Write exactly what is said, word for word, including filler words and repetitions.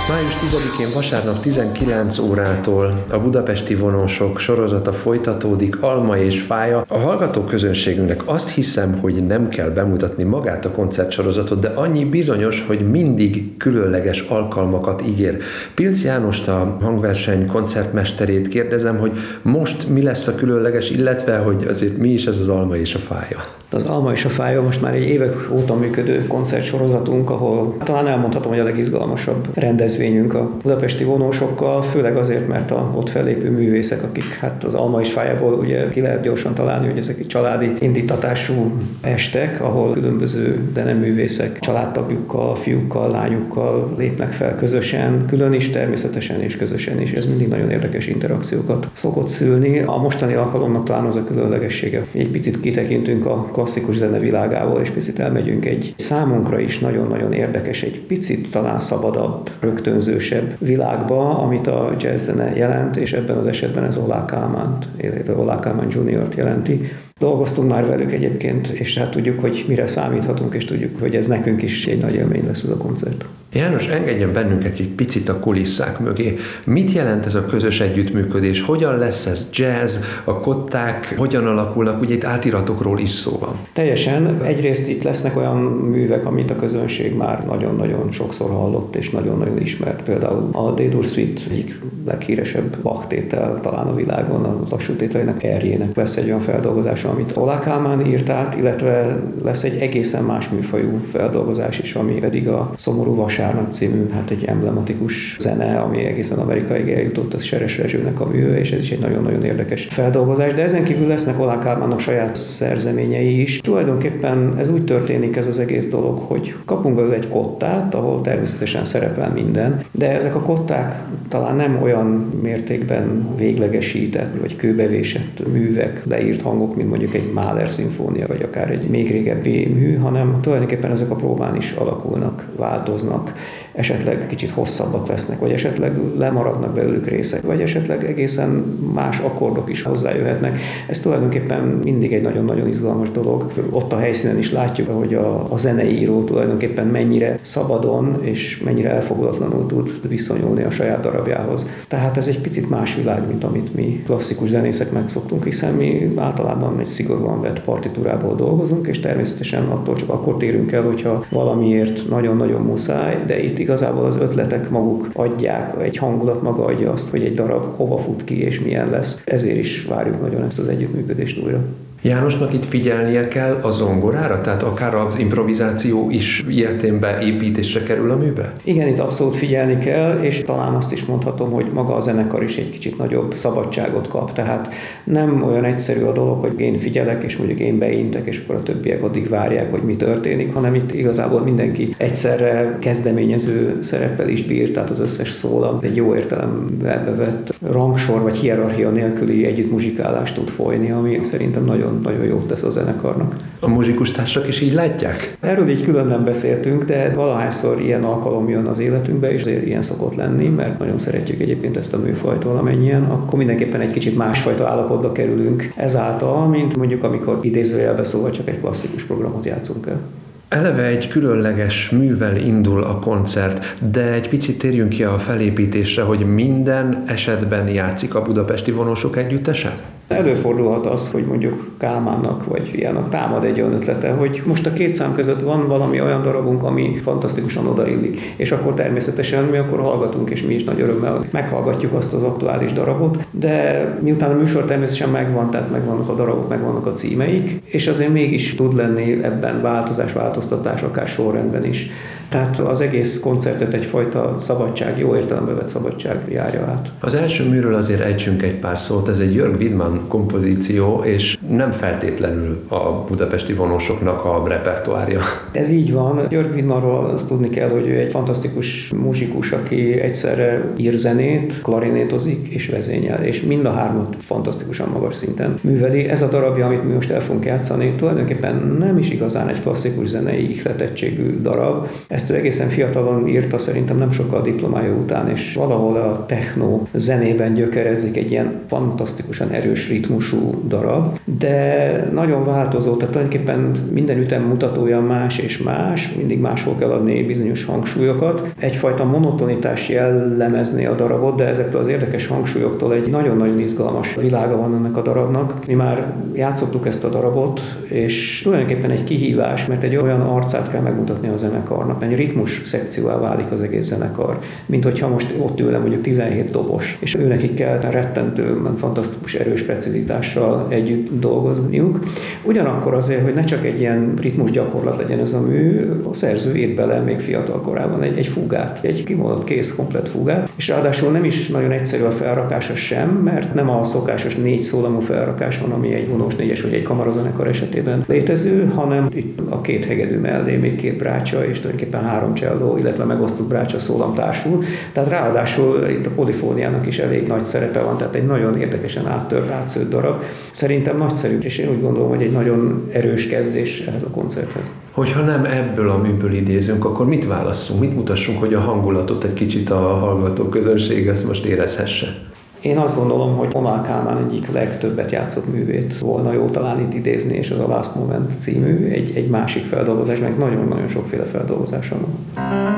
május tizedikén vasárnap tizenkilenc órától a Budapesti Vonósok sorozata folytatódik, Alma és Fája. A hallgató közönségünknek azt hiszem, hogy nem kell bemutatni magát a koncertsorozatot, de annyi bizonyos, hogy mindig különleges alkalmakat ígér. Pilc Jánost, a hangverseny koncertmesterét kérdezem, hogy most mi lesz a különleges, illetve hogy azért mi is ez az Alma és a Fája. Az Alma és a Fája most már egy évek óta működő koncertsorozatunk, ahol talán elmondhatom, hogy a legizgalmasabb rendezvényünk a budapesti vonósokkal, főleg azért, mert a ott fellépő művészek, akik hát az Alma és Fájából ugye ki lehet gyorsan találni, hogy ezek egy családi indítatású estek, ahol különböző zeneművészek családtagjukkal, fiúkkal, lányukkal lépnek fel közösen, külön is természetesen és közösen is. Ez mindig nagyon érdekes interakciókat szokott szülni. A mostani alkalomnak talán az a különlegessége. Egy picit kitekintünk a klasszikus zene világából, és picit elmegyünk egy számunkra is nagyon-nagyon érdekes, egy picit talán szabadabb, rögtönzősebb világba, amit a jazz zene jelent, és ebben az esetben ez Oláh Kálmánt, illetve Oláh Kálmán juniort jelenti. Dolgoztunk már velük egyébként, és hát tudjuk, hogy mire számíthatunk, és tudjuk, hogy ez nekünk is egy nagy élmény lesz ez a koncert. János, engedjen bennünket egy picit a kulisszák mögé. Mit jelent ez a közös együttműködés? Hogyan lesz ez jazz? A kották hogyan alakulnak? Ugye itt átiratokról is szó van. Teljesen. Egyrészt itt lesznek olyan művek, amit a közönség már nagyon-nagyon sokszor hallott, és nagyon-nagyon ismert. Például a D-dur Suite egyik leghíresebb Bach tétel talán a világon, a lassú tételének erjének lesz egy olyan feldolgozása, amit Oláh Kálmán írt át, illetve lesz egy egészen más műfajú feldolgozás is, ami pedig a Szomorú Vasárnap című, hát egy emblematikus zene, ami egészen Amerikáig eljutott, az Seres Rezsőnek a műve, és ez is egy nagyon-nagyon érdekes feldolgozás. De ezen kívül lesznek Oláh Kálmánnak saját szerzeményei is. Tulajdonképpen ez úgy történik ez az egész dolog, hogy kapunk belőle egy kottát, ahol természetesen szerepel minden, de ezek a kották talán nem olyan mértékben véglegesített, vagy kőbevésett művek, leírt hangok, mint mondjuk egy Mahler szimfónia, vagy akár egy még régebbi mű, hanem tulajdonképpen ezek a próbán is alakulnak, változnak, esetleg kicsit hosszabbak lesznek, vagy esetleg lemaradnak belőlük részek, vagy esetleg egészen más akkordok is hozzájöhetnek. Ez tulajdonképpen mindig egy nagyon-nagyon izgalmas dolog. Ott a helyszínen is látjuk, hogy a, a zeneíró tulajdonképpen mennyire szabadon és mennyire elfogulatlanul tud viszonyulni a saját darabjához. Tehát ez egy picit más világ, mint amit mi klasszikus zenészek megszoktunk, hiszen mi általában egy szigorúan vett partitúrából dolgozunk, és természetesen attól csak akkor térünk el, hogyha valamiért nagyon-nagyon muszáj, de itt igazából az ötletek maguk adják, egy hangulat maga adja azt, hogy egy darab hova fut ki és milyen lesz. Ezért is várjuk nagyon ezt az együttműködést újra. Jánosnak itt figyelnie kell a zongorára? Tehát akár az improvizáció is ilyetén beépítésre kerül a műbe? Igen, itt abszolút figyelni kell, és talán azt is mondhatom, hogy maga a zenekar is egy kicsit nagyobb szabadságot kap. Tehát nem olyan egyszerű a dolog, hogy én figyelek, és mondjuk én beintek, és akkor a többiek addig várják, hogy mi történik, hanem itt igazából mindenki egyszerre kezdeményező szereppel is bír, tehát az összes szólam egy jó értelemben bevett rangsor vagy hierarchia nélküli együttmuzsikálást tud folyni, ami szerintem nagyon nagyon jót tesz a zenekarnak. A muzsikustársak is így látják? Erről így külön nem beszéltünk, de valahányszor ilyen alkalom jön az életünkbe, és azért ilyen szokott lenni, mert nagyon szeretjük egyébként ezt a műfajt valamennyien, akkor mindenképpen egy kicsit másfajta állapotba kerülünk ezáltal, mint mondjuk amikor idézőjelbe szóval csak egy klasszikus programot játszunk el. Eleve egy különleges művel indul a koncert, de egy picit térjünk ki a felépítésre, hogy minden esetben játszik a Budapesti Vonósok együttese? Előfordulhat az, hogy mondjuk Kálmánnak vagy Fiának támad egy olyan ötlete, hogy most a két szám között van valami olyan darabunk, ami fantasztikusan odaillik. És akkor természetesen mi akkor hallgatunk, és mi is nagy örömmel meghallgatjuk azt az aktuális darabot. De miután a műsor természetesen megvan, tehát megvannak a darabok, megvannak a címeik, és azért mégis tud lenni ebben változás, változtatás, akár sorrendben is. Tehát az egész koncertet egyfajta szabadság, jó értelembe vett szabadság járja át. Az első műről azért ejtsünk egy pár szót, ez egy Jörg Widmann kompozíció, és nem feltétlenül a Budapesti Vonósoknak a repertoárja. Ez így van. Jörg Widmannról azt tudni kell, hogy ő egy fantasztikus muzsikus, aki egyszerre ír zenét, klarinétozik és vezényel, és mind a hármat fantasztikusan magas szinten műveli. Ez a darabja, amit mi most el fogunk játszani, tulajdonképpen nem is igazán egy klasszikus zenei ihletettségű darab. Ezt ő egészen fiatalon írta, szerintem nem sokkal diplomája után, és valahol a techno zenében gyökerezik egy ilyen fantasztikusan erős ritmusú darab, de nagyon változó, tehát tulajdonképpen minden ütemmutatója más és más, mindig máshol kell adni bizonyos hangsúlyokat. Egyfajta monotonitás jellemezni a darabot, de ezektől az érdekes hangsúlyoktól egy nagyon-nagyon izgalmas világa van ennek a darabnak. Mi már játszottuk ezt a darabot, és tulajdonképpen egy kihívás, mert egy olyan arcát kell megmutatni a zenekarnak, egy ritmus szekcióvá válik az egész zenekar, mint hogyha most ott ül mondjuk tizenhét dobos, és őnekik kell rettentő, fantasztikus erős precizitással együtt dolgozniuk. Ugyanakkor azért, hogy ne csak egy ilyen ritmus gyakorlat legyen ez a mű, a szerző írt bele még fiatal korában egy, egy fugát, egy kimondott kész, komplett fugát, és ráadásul nem is nagyon egyszerű a felrakása sem, mert nem a szokásos négy szólamú felrakás van, ami egy vonós négyes vagy egy kamarazenekar esetében létező, hanem itt a két hegedű mellé még két brácsa és tulajdonképpen három cselló, illetve megosztott brácsa szólam társul. Tehát ráadásul itt a polifóniának is elég nagy szerepe van, tehát egy nagyon érdekesen áttört, átszőtt darab. Szerintem nagyszerű, és én úgy gondolom, hogy egy nagyon erős kezdés ehhez a koncerthez. Hogyha nem ebből a műből idézünk, akkor mit válasszunk, mit mutassunk, hogy a hangulatot egy kicsit a hallgató közönség ezt most érezhesse? Én azt gondolom, hogy Omar Kálmán egyik legtöbbet játszott művét volna jó talán itt idézni, és az a Last Moment című, egy, egy másik feldolgozás, meg nagyon-nagyon sokféle feldolgozása van.